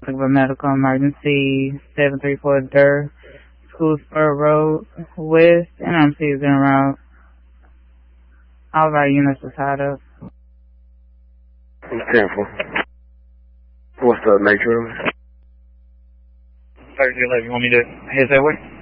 of a medical emergency, 734 Durr, School Spur Road, West, and I'm season route. All of our units are tied up. I'm careful. What's the nature of it? 3011, you want me to head that way?